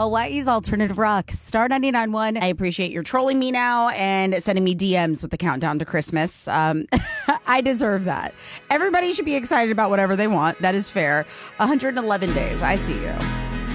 Hawaii's alternative rock, Star 99.1. I appreciate your trolling me now and sending me DMs with the countdown to Christmas. I deserve that. Everybody should be excited about whatever they want. That is fair. 111 days. I see you.